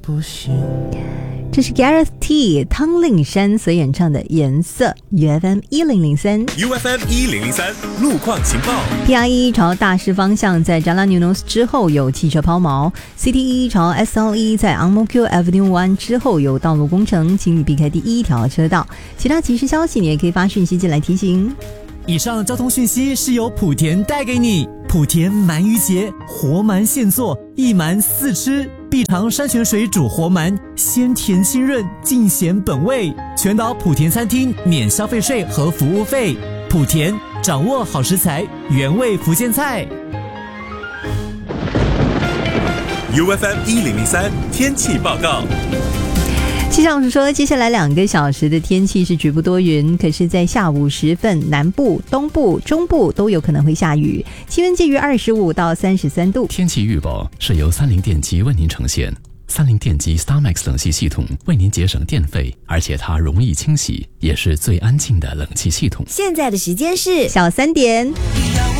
不行。 这是 Gareth T 汤令山所演唱的《颜色》。UFM 1003 UFM 1003路况情报。 PRE 朝大师方向在 Jalan Eunos 之后有汽车抛锚， CTE 朝 SLE 在 Ang Mo Kio Avenue 1之后有道路工程，请你避开第一条车道。其他即时消息你也可以发讯息进来提醒。 以上交通讯息是由莆田带给你。莆田鳗鱼节，活鳗现做，一鳗四吃，碧塘山泉水煮活鳗，鲜甜清润，尽显本味。全岛莆田餐厅免消费税和服务费。莆田掌握好食材，原味福建菜。 UFM 1003天气报告。 气象署说，接下来2个小时的天气是局部多云，可是在下午时分，南部、东部、中部都有可能会下雨，气温介于25到33度。 天气预报是由三菱电机为您呈现。三菱电机 StarMax 冷气系统为您节省电费，而且它容易清洗，也是最安静的冷气系统。 现在的时间是小3点。